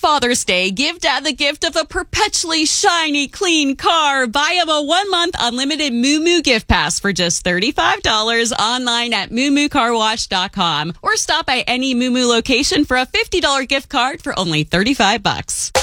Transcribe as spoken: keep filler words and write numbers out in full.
Father's Day, give Dad the gift of a perpetually shiny, clean car. Buy him a one-month unlimited Moo Moo gift pass for just thirty-five dollars online at moo moo car wash dot com or stop by any Moo Moo location for a fifty dollars gift card for only thirty-five bucks.